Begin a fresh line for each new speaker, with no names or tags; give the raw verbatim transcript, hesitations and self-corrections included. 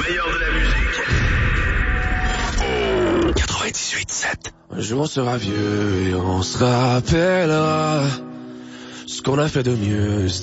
meilleur de la musique.
quatre-vingt-dix-huit sept. Un jour on sera vieux et on se rappellera ce qu'on a fait de mieux.